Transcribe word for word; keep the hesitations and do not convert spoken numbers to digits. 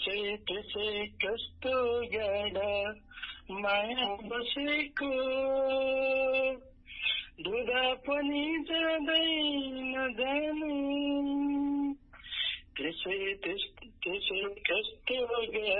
त्यसै त्यसै कस्तो गाडा माया बसेको दुधा पनि जाँदैन जानु त्यसै त्यसै कस्तो